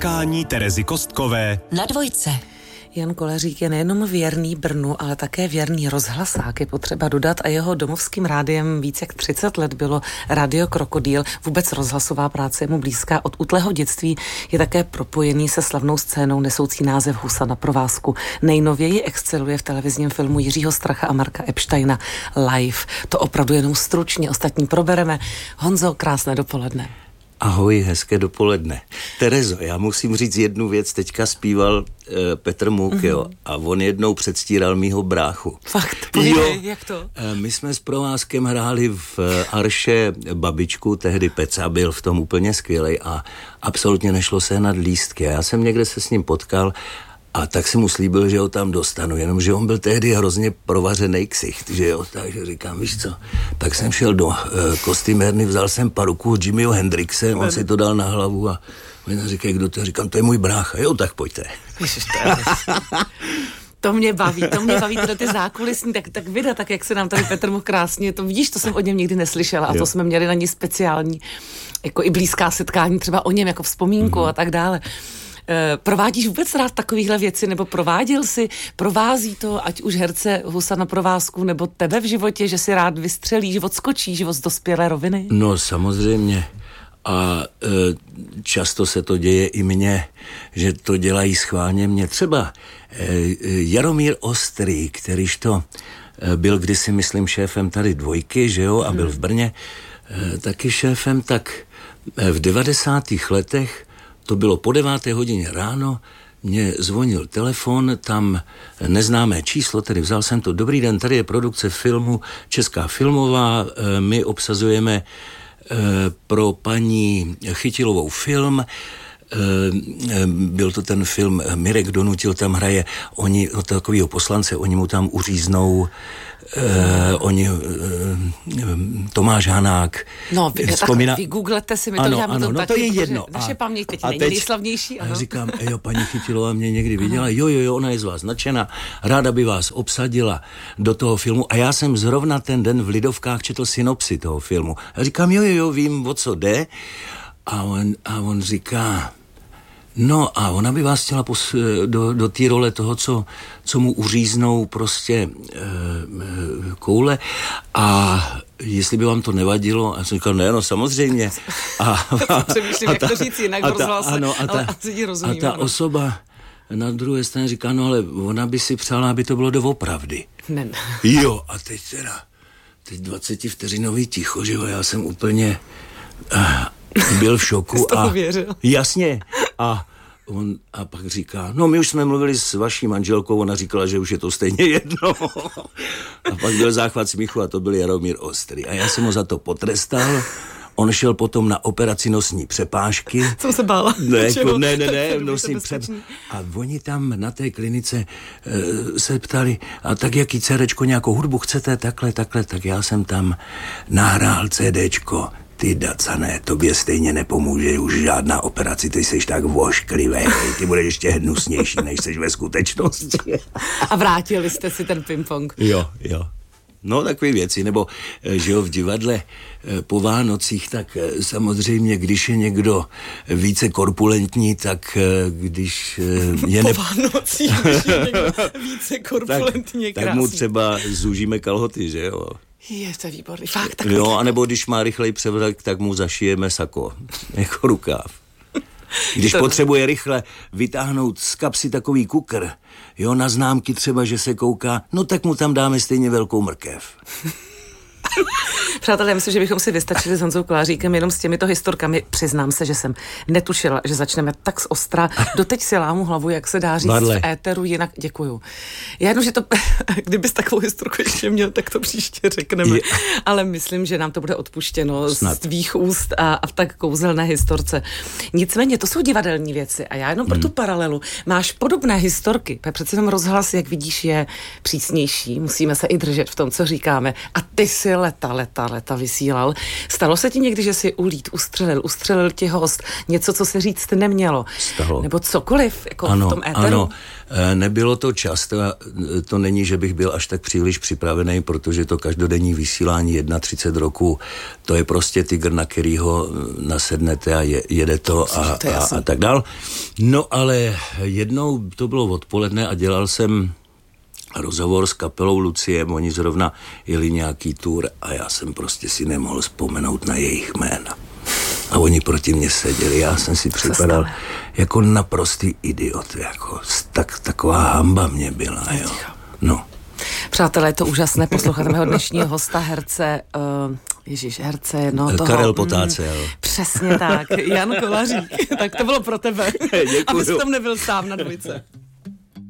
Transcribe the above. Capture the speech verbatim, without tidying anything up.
Setkání Terezy Kostkové na Dvojce. Jan Koleřík je nejenom věrný Brnu, ale také věrný rozhlasák, je potřeba dodat, a jeho domovským rádiem víc jak třicet let bylo Radio Krokodýl. Vůbec rozhlasová práce je mu blízká. Od útlého dětství je také propojený se slavnou scénou nesoucí název Husa na provázku. Nejnověji exceluje v televizním filmu Jiřího Stracha a Marka Epsteina Live. To opravdu jenom stručně, ostatní probereme. Honzo, krásné dopoledne. Ahoj, hezké dopoledne. Terezo, já musím říct jednu věc, teďka zpíval uh, Petr Mouk, mm-hmm. jo, a on jednou předstíral mýho bráchu. Fakt, povídej, jak to? Uh, my jsme s provázkem hráli v uh, Arše Babičku, tehdy Peca byl v tom úplně skvělej a absolutně nešlo sehnat lístky. A já jsem někde se s ním potkal a tak jsem mu slíbil, že ho tam dostanu, jenomže on byl tehdy hrozně provařenej ksicht, že jo, takže říkám, víš co, tak jsem šel do uh, kostymérny, vzal jsem paruku od Jimiho Hendrixe, on si to dal na hlavu a on říkají, kdo to, říkám, to je můj brácha, jo, tak pojďte. Ježiš, to je To mě baví, to mě baví, teda ty zákulisní, tak, tak vida, tak jak se nám tady Petr mohl krásně, to vidíš, to jsem od něm nikdy neslyšela a to jo. jsme měli na ní speciální, jako i blízká setkání, třeba o něm jako vzpomínku mm-hmm. a tak dále. Provádíš vůbec rád takovýhle věci, nebo prováděl si, provází to, ať už herce Husa na provázku, nebo tebe v životě, že si rád vystřelíš, odskočíš život z dospělé roviny? No samozřejmě. A e, často se to děje i mně, že to dělají schválně mě. Třeba e, Jaromír Ostrý, kterýž to e, byl kdysi, myslím, šéfem tady Dvojky, že jo, a byl v Brně e, taky šéfem, tak e, v devadesátých letech to bylo po deváté hodině ráno, mě zvonil telefon, tam neznámé číslo, tedy vzal jsem to, dobrý den, tady je produkce filmu Česká filmová, my obsazujeme pro paní Chytilovou film, byl to ten film Mirek donutil, tam hraje oni, od takového poslance, oni mu tam uříznou Uh, oni, uh, Tomáš Hanák. No, vy, vzpomíná... tak vy googlete si, my to ano, děláme ano, to no taky, to je jedno. Naše paměť teď a není teď, nejslavnější. Ano. A já říkám, jo, paní Chytilová mě někdy viděla, jo, jo, jo, ona je z vás nadšená, ráda by vás obsadila do toho filmu a já jsem zrovna ten den v Lidovkách četl synopsi toho filmu. A říkám, jo, jo, jo, vím, o co jde. A on, a on říká... No a ona by vás chtěla pos- do, do té role toho, co, co mu uříznou prostě e, e, koule a jestli by vám to nevadilo, a já jsem říkal, ne, no samozřejmě. A, a, přemýšlím, a jak ta, to říct jinak, a ta, ano, a ta, ale asi ti rozumím. A ta ano. osoba na druhé straně říká, no ale ona by si přála, aby to bylo doopravdy. Ne, ne. Jo, a teď teda, teď dvacetivteřinový ticho, že jo, já jsem úplně... Uh, byl v šoku. Jsi toho a věřil. Jasně. A on a pak říká, no my už jsme mluvili s vaší manželkou, ona říkala, že už je to stejně jedno. A pak byl záchvat smíchu a to byl Jaromír Ostrý. A já jsem ho za to potrestal. On šel potom na operaci nosní přepážky. Jsem se bála. Ne, jako, ne, ne, ne, nosní přep... A oni tam na té klinice e, se ptali, a tak jaký cédéčko, nějakou hudbu chcete, takhle, takhle, tak já jsem tam nahrál cédéčko. Ty dacané, tobě stejně nepomůže už žádná operaci, ty jsi tak vošklivej, ty budeš ještě hnusnější, než jsi ve skutečnosti. A vrátili jste si ten ping-pong. Jo, jo. No, takové věci, nebo, že jo, v divadle po Vánocích, tak samozřejmě, když je někdo více korpulentní, tak když je... Ne... Po Vánocích, když je někdo více korpulentní, tak, tak mu třeba zúžíme kalhoty, že jo. Je to výborný, fakt tak. Jo, anebo když má rychlej převrat, tak mu zašijeme sako, jako rukáv. Když to... potřebuje rychle vytáhnout z kapsy takový kukr, jo, na známky třeba, že se kouká, no tak mu tam dáme stejně velkou mrkev. Přátelé, já myslím, že bychom si vystačili s Honzou Koláříkem jenom s těmito historkami. Přiznám se, že jsem netušila, že začneme tak z ostra. Doteď si lámu hlavu, jak se dá říct Barle. V éteru, jinak děkuju. Já jenom, že to, kdybys takovou historku ještě měl, tak to příště řekneme. Je. Ale myslím, že nám to bude odpuštěno Snad. z tvých úst a, a v tak kouzelné historce. Nicméně, to jsou divadelní věci a já jenom pro hmm. tu paralelu. Máš podobné historky, přece jenom rozhlas, jak vidíš, je přísnější. Musíme se i držet v tom, co říkáme. A ty si leta, leta, leta vysílal. Stalo se ti někdy, že jsi ulít, ustřelil, ustřelil ti host, něco, co se říct nemělo? Stalo. Nebo cokoliv, jako ano, v tom éteru? Ano, nebylo to často, to není, že bych byl až tak příliš připravený, protože to každodenní vysílání třicet jedna roku, to je prostě tygr, na kterýho nasednete a je, jede to a, a, a tak dál. No ale jednou to bylo odpoledne a dělal jsem rozhovor s kapelou Lucie, oni zrovna jeli nějaký tour a já jsem prostě si nemohl vzpomenout na jejich jména. A oni proti mně seděli, já jsem si připadal jako naprostý idiot, jako tak, taková hamba mě byla, jo. No. Přátelé, je to úžasné poslouchat mého dnešního hosta, herce, uh, ježiš, herce, no toho. Karel Potácel. Mm, přesně tak, Jan Kolařík. Tak to bylo pro tebe, abys tam nebyl sám na dvojce.